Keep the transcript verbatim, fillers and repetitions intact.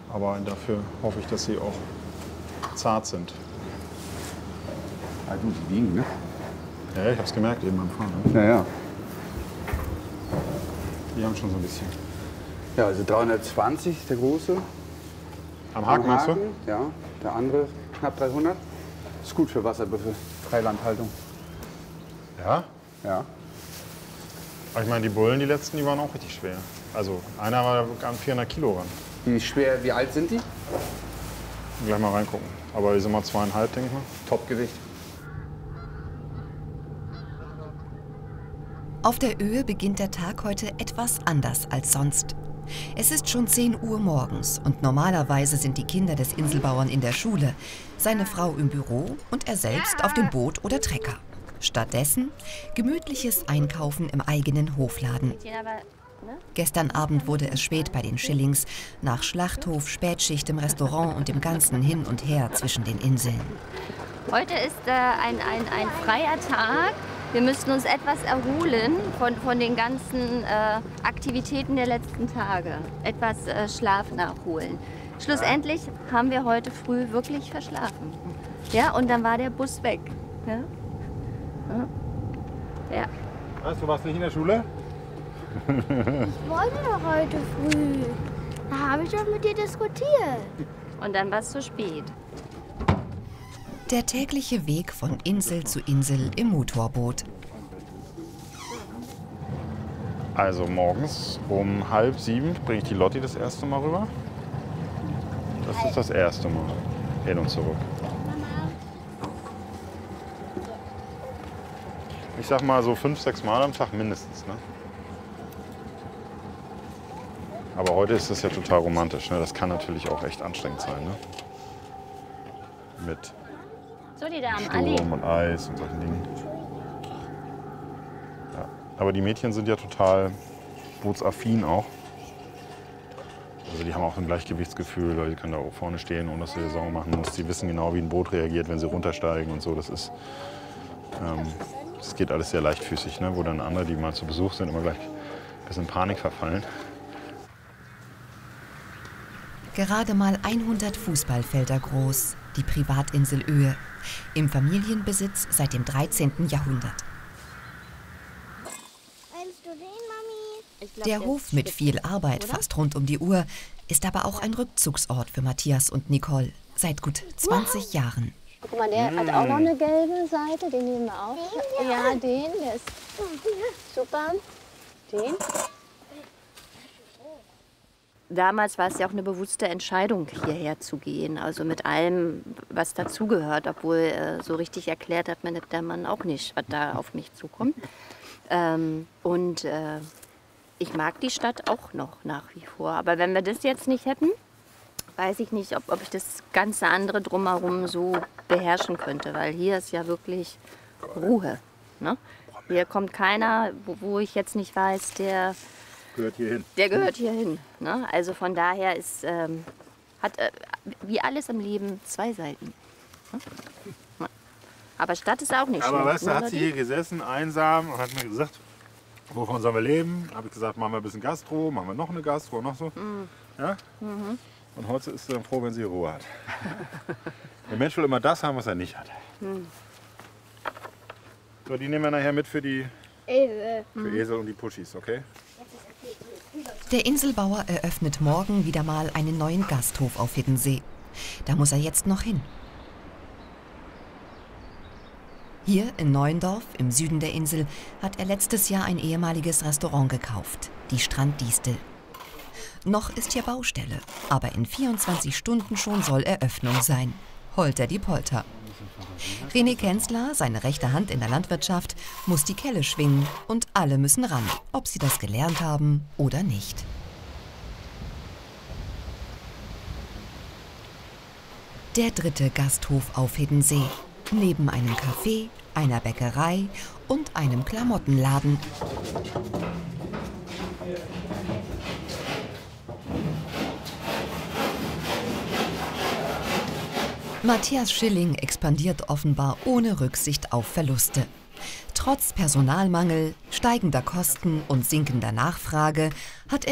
Aber dafür hoffe ich, dass sie auch zart sind. Ah, du, die liegen, ne? Ja, ich habe es gemerkt eben beim Fahren. Ne? Ja, ja. Die haben schon so ein bisschen. Ja, also dreihundertzwanzig, der große. Am Haken, meinst du? Ja, der andere knapp dreihundert. Ist gut für Wasserbüffel, Freilandhaltung. Ja? Ja. Aber ich meine, die Bullen, die letzten, die waren auch richtig schwer. Also einer war an vierhundert Kilo ran. Wie schwer, wie alt sind die? Gleich mal reingucken. Aber die sind mal zweieinhalb, denke ich mal. Topgewicht. Auf der Öhe beginnt der Tag heute etwas anders als sonst. Es ist schon zehn Uhr morgens und normalerweise sind die Kinder des Inselbauern in der Schule, seine Frau im Büro und er selbst auf dem Boot oder Trecker. Stattdessen gemütliches Einkaufen im eigenen Hofladen. Gestern Abend wurde es spät bei den Schillings, nach Schlachthof, Spätschicht im Restaurant und dem ganzen Hin und Her zwischen den Inseln. Heute ist äh, ein, ein, ein freier Tag. Wir müssen uns etwas erholen von, von den ganzen äh, Aktivitäten der letzten Tage. Etwas äh, Schlaf nachholen. Schlussendlich haben wir heute früh wirklich verschlafen. Ja, und dann war der Bus weg. Ja. Ja. Weißt du, warst nicht in der Schule? Ich wollte doch heute früh. Da habe ich doch mit dir diskutiert. Und dann war es zu spät. Der tägliche Weg von Insel zu Insel im Motorboot. Also morgens um halb sieben bringe ich die Lotti das erste Mal rüber. Das ist das erste Mal. Hin und zurück. Ich sag mal so fünf, sechs Mal am Tag mindestens. Ne? Aber heute ist das ja total romantisch. Ne? Das kann natürlich auch echt anstrengend sein. Ne? Mit So, die Damen, Ali. Sturm und Eis und solchen Dingen. Ja. Aber die Mädchen sind ja total bootsaffin auch. Also die haben auch ein Gleichgewichtsgefühl, weil sie können da vorne stehen, ohne dass sie Sorgen machen muss. Sie wissen genau, wie ein Boot reagiert, wenn sie runtersteigen und so. Das ist, ähm, das geht alles sehr leichtfüßig, ne? Wo dann andere, die mal zu Besuch sind, immer gleich ein bisschen in Panik verfallen. Gerade mal hundert Fußballfelder groß, die Privatinsel Öhe. Im Familienbesitz seit dem dreizehnten Jahrhundert. Willst du den, Mami? Der Hof mit viel Arbeit fast rund um die Uhr ist aber auch ein Rückzugsort für Matthias und Nicole seit gut zwanzig Jahren. Guck mal, der hat auch noch eine gelbe Seite, den nehmen wir auch. Ja, den, der ist super. Den. Damals war es ja auch eine bewusste Entscheidung, hierher zu gehen. Also mit allem, was dazugehört. Obwohl äh, so richtig erklärt hat mir der Mann auch nicht, was da auf mich zukommt. Ähm, und äh, ich mag die Stadt auch noch nach wie vor. Aber wenn wir das jetzt nicht hätten, weiß ich nicht, ob, ob ich das ganze andere drumherum so beherrschen könnte. Weil hier ist ja wirklich Ruhe. Ne? Hier kommt keiner, wo, wo ich jetzt nicht weiß, der... Gehört hier hin. Der gehört hier hin. Ne? Also von daher ist, ähm, hat äh, wie alles im Leben zwei Seiten. Ne? Aber Stadt ist auch nicht Aber schlecht, weißt du, ne, hat sie hier gesessen, einsam, und hat mir gesagt, wovon sollen wir leben? Habe ich gesagt, machen wir ein bisschen Gastro, machen wir noch eine Gastro, noch so. Mhm. Ja? Mhm. Und heute ist sie dann froh, wenn sie Ruhe hat. Der Mensch will immer das haben, was er nicht hat. Mhm. So, die nehmen wir nachher mit für die Esel. für Esel und die Puschis, okay? Der Inselbauer eröffnet morgen wieder mal einen neuen Gasthof auf Hiddensee. Da muss er jetzt noch hin. Hier in Neuendorf, im Süden der Insel, hat er letztes Jahr ein ehemaliges Restaurant gekauft, die Stranddistel. Noch ist hier Baustelle, aber in vierundzwanzig Stunden schon soll Eröffnung sein. Holter die Polter. René Kenzler, seine rechte Hand in der Landwirtschaft, muss die Kelle schwingen und alle müssen ran, ob sie das gelernt haben oder nicht. Der dritte Gasthof auf Hiddensee, neben einem Café, einer Bäckerei und einem Klamottenladen. Matthias Schilling expandiert offenbar ohne Rücksicht auf Verluste. Trotz Personalmangel, steigender Kosten und sinkender Nachfrage hat er